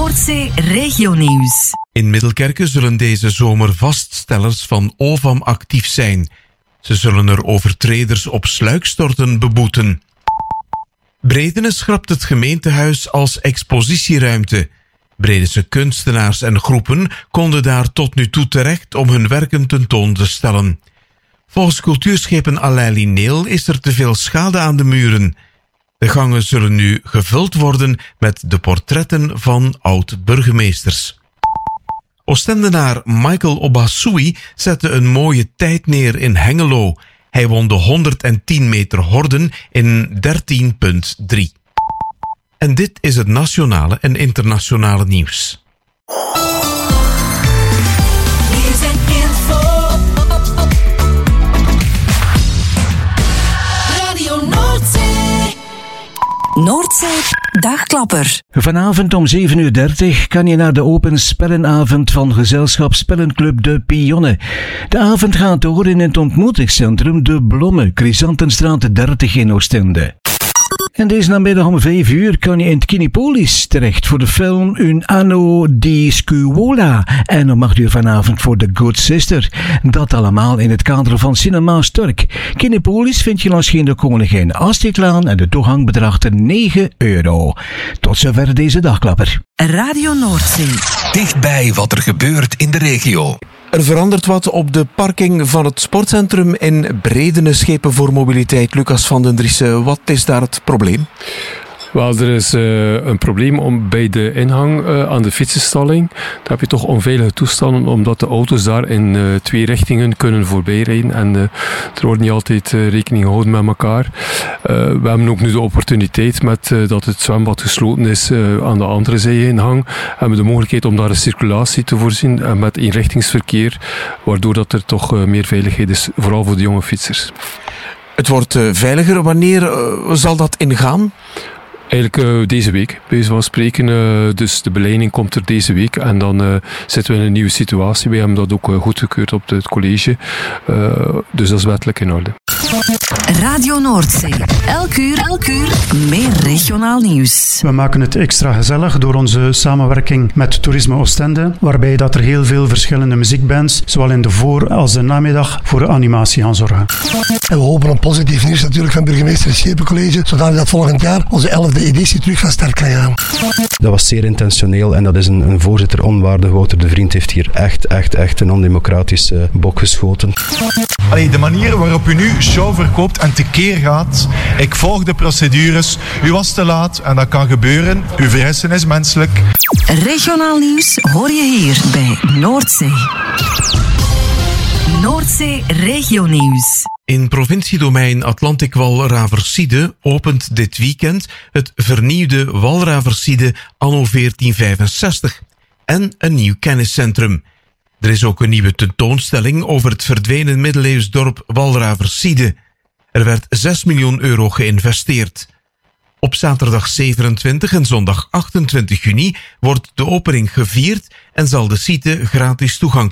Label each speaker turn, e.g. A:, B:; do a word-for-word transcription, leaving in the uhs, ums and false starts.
A: Noordzee Regionieuws.
B: In Middelkerke zullen deze zomer vaststellers van O V A M actief zijn. Ze zullen er overtreders op sluikstorten beboeten. Bredene schrapt het gemeentehuis als expositieruimte. Bredense kunstenaars en groepen konden daar tot nu toe terecht om hun werken tentoon te stellen. Volgens cultuurschepen Alain Lineel is er te veel schade aan de muren. De gangen zullen nu gevuld worden met de portretten van oud-burgemeesters. Oostendenaar Michael Obasui zette een mooie tijd neer in Hengelo. Hij won de honderdtien meter horden in dertien komma drie. En dit is het nationale en internationale nieuws.
A: Noordzee Dagklapper.
C: Vanavond om zeven uur dertig kan je naar de open spellenavond van gezelschap Spellenclub De Pionne. De avond gaat door in het ontmoetingscentrum De Blomme, Chrysantenstraat dertig in Oostende. En deze namiddag om vijf uur kan je in het Kinepolis terecht voor de film Un anno di scuola. En om acht uur vanavond voor The Good Sister. Dat allemaal in het kader van Cinema Stork. Kinepolis vind je langs de Koningin Astridlaan en de toegang bedraagt negen euro. Tot zover deze dagklapper.
A: Radio Noordzee.
D: Dichtbij wat er gebeurt in de regio.
B: Er verandert wat op de parking van het sportcentrum in Bredene. Schepen voor mobiliteit. Lucas van den Driessen, wat is daar het probleem?
E: Wel, er is uh, een probleem om bij de ingang uh, aan de fietsenstalling. Daar heb je toch onveilige toestanden, omdat de auto's daar in uh, twee richtingen kunnen voorbijrijden. En uh, er wordt niet altijd uh, rekening gehouden met elkaar. Uh, we hebben ook nu de opportuniteit met uh, dat het zwembad gesloten is uh, aan de andere zijingang. Hebben we de mogelijkheid om daar een circulatie te voorzien uh, met eenrichtingsverkeer, waardoor dat er toch uh, meer veiligheid is, vooral voor de jonge fietsers.
B: Het wordt uh, veiliger. Wanneer uh, zal dat ingaan?
E: Eigenlijk uh, deze week, bij wijze van spreken. Uh, dus de beleiding komt er deze week en dan uh, zitten we in een nieuwe situatie. Wij hebben dat ook uh, goedgekeurd op het college. Uh, dus dat is wettelijk in orde.
A: Radio Noordzee. Elk uur, elk uur meer regionaal nieuws.
F: We maken het extra gezellig door onze samenwerking met Toerisme Oostende, waarbij dat er heel veel verschillende muziekbands, zowel in de voor- als de namiddag, voor de animatie gaan zorgen.
G: En we hopen op positief nieuws natuurlijk van burgemeester Schepencollege, zodat we dat volgend jaar onze elfde editie terug van start kan gaan.
H: Dat was zeer intentioneel en dat is een, een voorzitter onwaardig. Wouter de Vriend heeft hier echt, echt, echt een ondemocratische bok geschoten.
I: Allee, de manier waarop u nu show verkoopt en tekeer gaat, ik volg de procedures, u was te laat en dat kan gebeuren, uw vergissen is menselijk.
A: Regionaal nieuws hoor je hier bij Noordzee. Noordzee Regionieuws.
B: In provinciedomein Atlantic Walraversiede opent dit weekend het vernieuwde Walraversiede anno veertien vijfenzestig en een nieuw kenniscentrum. Er is ook een nieuwe tentoonstelling over het verdwenen middeleeuws dorp Walraversiede. Er werd zes miljoen euro geïnvesteerd. Op zaterdag zevenentwintig en zondag achtentwintig juni wordt de opening gevierd en zal de site gratis toegang